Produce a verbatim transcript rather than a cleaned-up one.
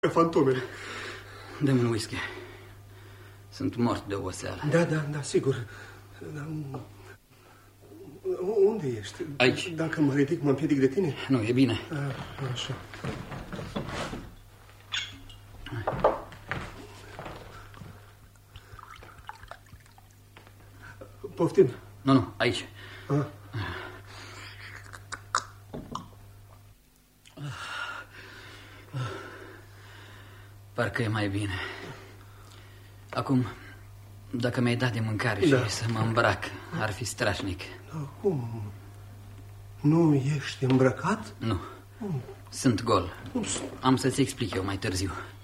ca fantomele. Dă-mi un whisky. Sunt mort de oboseală. Da, da, da, sigur. Da, unde ești? Aici. Dacă mă ridic, mă împiedic de tine? Nu, e bine. A, așa. Poftim. Nu, nu, aici. Ah. Parcă e mai bine. Acum, dacă mi-ai dat de mâncare da. și să mă îmbrac, ar fi strașnic. Da, cum? Nu ești îmbrăcat? Nu. Cum? Sunt gol. Cum? Am să-ți explic eu mai târziu.